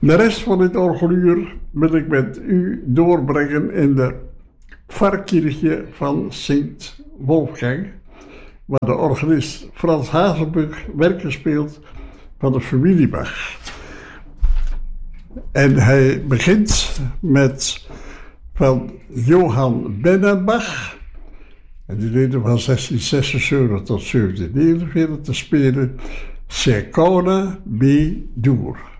De rest van dit orgeluur wil ik met u doorbrengen in de Pfarrkirche van Sint Wolfgang, waar de organist Frans Hazenbug werken speelt van de familie Bach. En hij begint met van Johann Bennenbach, en die leerde van 1676 tot 1749 te spelen, Cercona B. Dur.